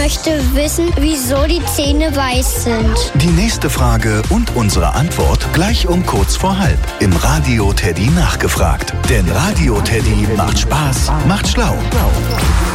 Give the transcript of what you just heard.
möchte wissen, wieso die Zähne weiß sind. Die nächste Frage und unsere Antwort gleich um kurz vor halb im Radio Teddy nachgefragt. Denn Radio Teddy macht Spaß, macht schlau.